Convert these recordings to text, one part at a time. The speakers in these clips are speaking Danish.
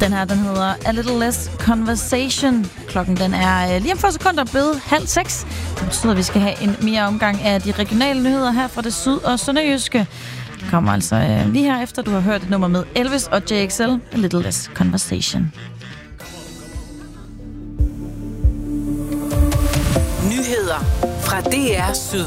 Den her, den hedder A Little Less Conversation. Klokken den er lige om 40 sekunder blevet 5:30. Det betyder, at vi skal have en mere omgang af de regionale nyheder her fra det syd- og sønderjyske. Det kommer altså lige her efter, du har hørt et nummer med Elvis og JXL, A Little Less Conversation. Nyheder fra DR Syd.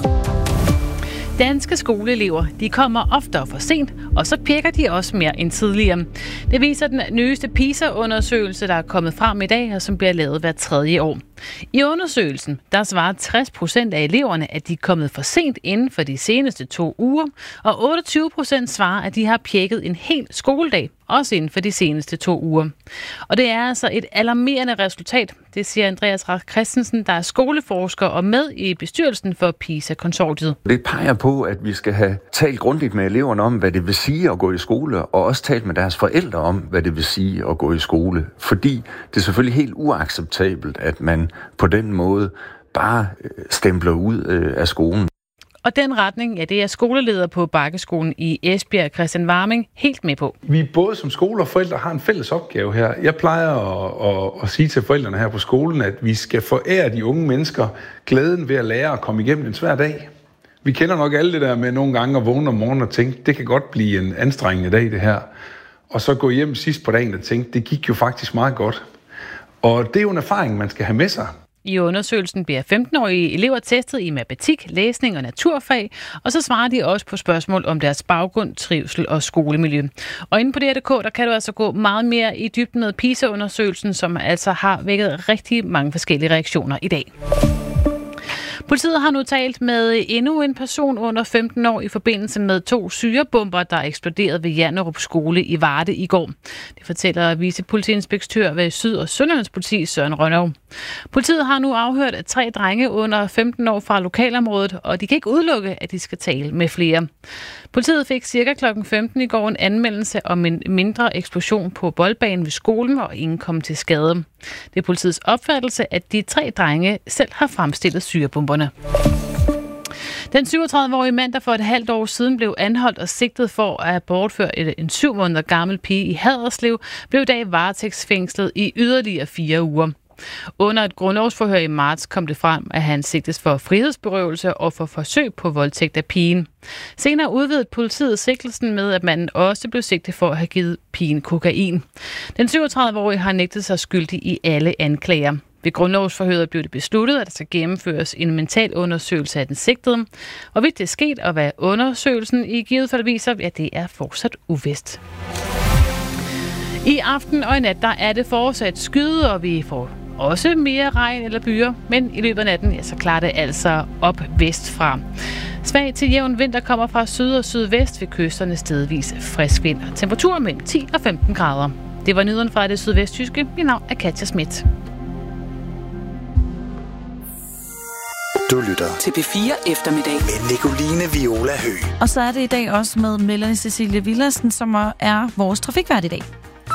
Danske skoleelever, de kommer oftere for sent, og så pjekker de også mere end tidligere. Det viser den nyeste PISA-undersøgelse, der er kommet frem i dag, og som bliver lavet hver 3. år. I undersøgelsen, der svarer 60% af eleverne, at de er kommet for sent inden for de seneste 2 uger, og 28% svarer, at de har pjekket en hel skoledag, også inden for de seneste 2 uger. Og det er altså et alarmerende resultat, det siger Andreas Rask Christensen, der er skoleforsker og med i bestyrelsen for PISA-konsortiet. Det peger på, at vi skal have talt grundigt med eleverne om, hvad det vil sige at gå i skole, og også talt med deres forældre om, hvad det vil sige at gå i skole. Fordi det er selvfølgelig helt uacceptabelt, at man på den måde bare stempler ud af skolen. Og den retning, ja, det er skoleleder på Bakkeskolen i Esbjerg, Christian Warming, helt med på. Vi både som skole og forældre har en fælles opgave her. Jeg plejer at sige til forældrene her på skolen, at vi skal forære de unge mennesker glæden ved at lære at komme igennem en svær dag. Vi kender nok alle det der med nogle gange at vågne om morgenen og tænke, det kan godt blive en anstrengende dag det her. Og så gå hjem sidst på dagen og tænke, det gik jo faktisk meget godt. Og det er jo en erfaring, man skal have med sig. I undersøgelsen bliver 15-årige elever testet i matematik, læsning og naturfag, og så svarer de også på spørgsmål om deres baggrund, trivsel og skolemiljø. Og inde på DR.dk, der kan du altså gå meget mere i dybden med PISA-undersøgelsen, som altså har vækket rigtig mange forskellige reaktioner i dag. Politiet har nu talt med endnu en person under 15 år i forbindelse med 2 syrebomber, der eksploderede ved Janderup skole i Varde i går. Det fortæller vicepolitiinspektør ved Syd- og Sønderjyllands politi Søren Rønnow. Politiet har nu afhørt 3 drenge under 15 år fra lokalområdet, og de kan ikke udelukke, at de skal tale med flere. Politiet fik cirka kl. 15 i går en anmeldelse om en mindre eksplosion på boldbanen ved skolen, og ingen kom til skade. Det er politiets opfattelse, at de 3 drenge selv har fremstillet syrebomberne. Den 37-årige mand, der for et halvt år siden blev anholdt og sigtet for at bortføre en 7 måneder gammel pige i Haderslev, blev i dag varetægtsfængslet i yderligere 4 uger. Under et grundlovsforhør i marts kom det frem, at han sigtes for frihedsberøvelse og for forsøg på voldtægt af pigen. Senere udvidede politiet sigtelsen med, at manden også blev sigtet for at have givet pigen kokain. Den 37-årige har nægtet sig skyldig i alle anklager. Ved grundlovsforhøret blev det besluttet, at der skal gennemføres en mental undersøgelse af den sigtede. Hvorvidt det er sket, og hvad undersøgelsen i givet fald viser, ja, det er fortsat uvist. I aften og i nat, der er det fortsat skyde, og vi får også mere regn eller byer, men i løbet af natten, ja, så klarer det altså op vestfra. Svag til jævn vind, der kommer fra syd og sydvest ved kysterne stedvis frisk vind. Temperaturen mellem 10 og 15 grader. Det var nyheden fra det sydvesttyske. Mit navn er Katja Schmidt. Du lytter til P4 Eftermiddag med Nicoline Viola Høgh. Og så er det i dag også med Melanie Cecilie Villadsen, som er vores trafikvært i dag.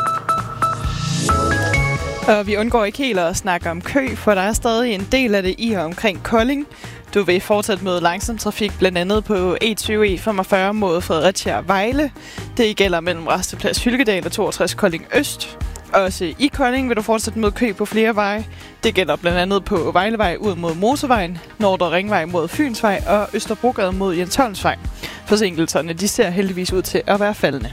Og vi undgår ikke helt at snakke om kø, for der er stadig en del af det i og omkring Kolding. Du vil fortsat møde langsom trafik, blandt andet på E20 E45 mod Fredericia og Vejle. Det gælder mellem Rasteplads Hylkedal og 62 Kolding Øst. Også i Kolding vil du fortsat møde kø på flere veje. Det gælder blandt andet på Vejlevej ud mod Motorvejen, Nordre Ringvej mod Fynsvej og Østerbrogade mod Jens Holmsvej. Forsinkelserne de ser heldigvis ud til at være faldende.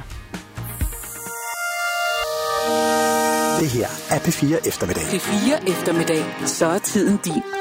Det her er P4 Eftermiddag. P4 Eftermiddag. Så er tiden din.